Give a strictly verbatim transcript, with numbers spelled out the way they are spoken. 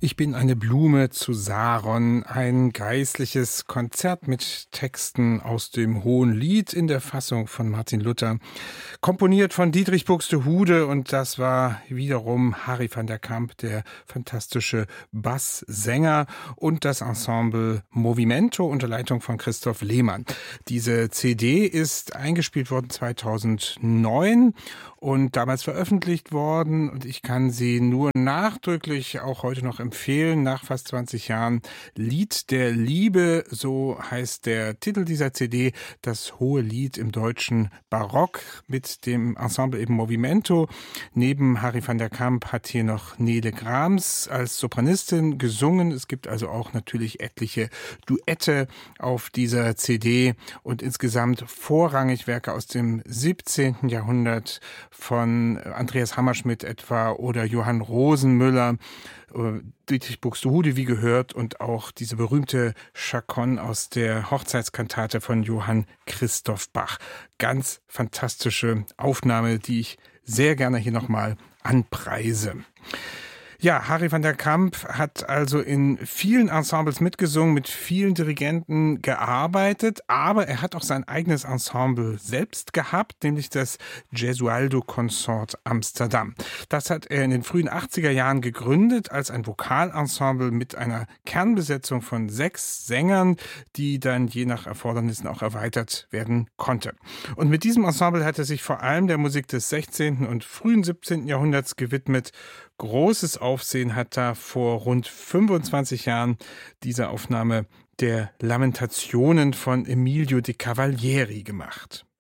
Ich bin eine Blume zu Saron, ein geistliches Konzert mit Texten aus dem Hohen Lied in der Fassung von Martin Luther, komponiert von Dietrich Buxtehude, und das war wiederum Harry van der Kamp, der fantastische Basssänger, und das Ensemble Movimento unter Leitung von Christoph Lehmann. Diese C D ist eingespielt worden zweitausendneun und damals veröffentlicht worden, und ich kann sie nur nachdrücklich auch heute noch empfehlen, nach fast zwanzig Jahren. Lied der Liebe, so heißt der Titel dieser C D, das hohe Lied im deutschen Barock mit dem Ensemble eben Movimento. Neben Harry van der Kamp hat hier noch Nele Grams als Sopranistin gesungen. Es gibt also auch natürlich etliche Duette auf dieser C D und insgesamt vorrangig Werke aus dem siebzehnten Jahrhundert von Andreas Hammerschmidt etwa oder Johann Rosenmüller, Dietrich Buxtehude, wie gehört, und auch diese berühmte Chaconne aus der Hochzeitskantate von Johann Christoph Bach. Ganz fantastische Aufnahme, die ich sehr gerne hier nochmal anpreise. Ja, Harry van der Kamp hat also in vielen Ensembles mitgesungen, mit vielen Dirigenten gearbeitet, aber er hat auch sein eigenes Ensemble selbst gehabt, nämlich das Gesualdo Consort Amsterdam. Das hat er in den frühen achtziger Jahren gegründet als ein Vokalensemble mit einer Kernbesetzung von sechs Sängern, die dann je nach Erfordernissen auch erweitert werden konnte. Und mit diesem Ensemble hat er sich vor allem der Musik des sechzehnten und frühen siebzehnten Jahrhunderts gewidmet. Großes Aufsehen hat da vor rund fünfundzwanzig Jahren diese Aufnahme der Lamentationen von Emilio de Cavalieri gemacht.